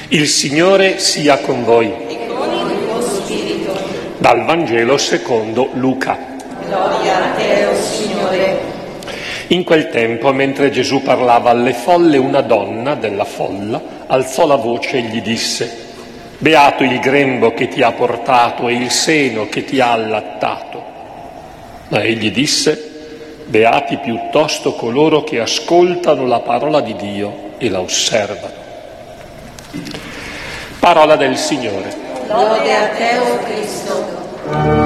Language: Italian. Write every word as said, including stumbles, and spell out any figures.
Il Signore sia con voi. E con il tuo spirito. Dal Vangelo secondo Luca. Gloria a te, o Signore. In quel tempo, mentre Gesù parlava alle folle, una donna della folla alzò la voce e gli disse: «Beato il grembo che ti ha portato e il seno che ti ha allattato». Ma egli disse: «Beati piuttosto coloro che ascoltano la parola di Dio e la osservano». Parola del Signore. Lode a te, o Cristo.